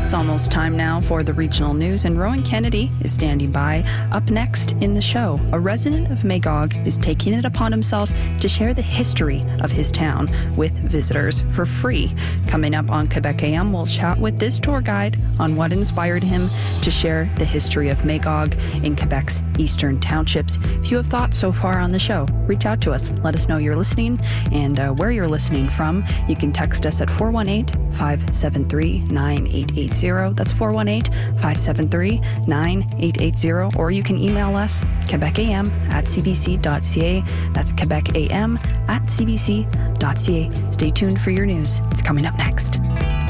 It's almost time now for the regional news, and Rowan Kennedy is standing by. Up next in the show, a resident of Magog is taking it upon himself to share the history of his town with visitors for free. Coming up on Quebec AM, we'll chat with this tour guide on what inspired him to share the history of Magog in Quebec's eastern townships. If you have thoughts so far on the show, reach out to us. Let us know you're listening and where you're listening from. You can text us at 418-573-9880. That's 418-573-9880. Or you can email us, quebecam@cbc.ca. That's quebecam@cbc.ca. Stay tuned for your news. It's coming up next.